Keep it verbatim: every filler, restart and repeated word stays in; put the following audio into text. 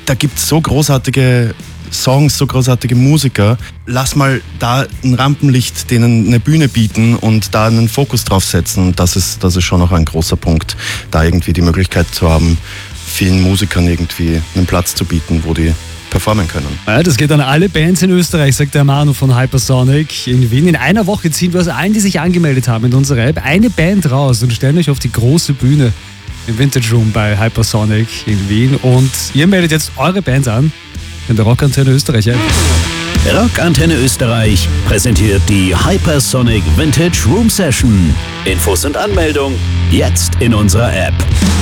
da gibt es so großartige Songs, so großartige Musiker. Lass mal da ein Rampenlicht denen eine Bühne bieten und da einen Fokus drauf setzen. Das ist, das ist schon noch ein großer Punkt, da irgendwie die Möglichkeit zu haben, vielen Musikern irgendwie einen Platz zu bieten, wo die performen können. Ja, das geht an alle Bands in Österreich, sagt der Manu von Hypersonic in Wien. In einer Woche ziehen wir aus allen, die sich angemeldet haben in unserer App, eine Band raus und stellen euch auf die große Bühne im Vintage Room bei Hypersonic in Wien. Und ihr meldet jetzt eure Bands an in der Rockantenne Österreich. Rockantenne Österreich präsentiert die Hypersonic Vintage Room Session. Infos und Anmeldung jetzt in unserer App.